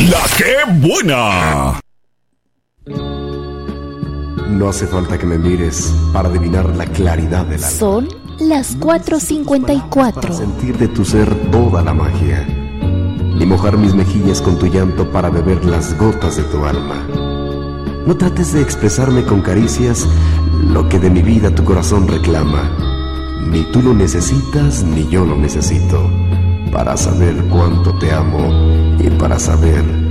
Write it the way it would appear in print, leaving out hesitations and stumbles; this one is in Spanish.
La que buena. No hace falta que me mires para adivinar la claridad del alma. Son las 4:54. Para sentir de tu ser toda la magia, ni mojar mis mejillas con tu llanto para beber las gotas de tu alma. No trates de expresarme con caricias lo que de mi vida tu corazón reclama. Ni tú lo necesitas, ni yo lo necesito, para saber cuánto te amo y para saber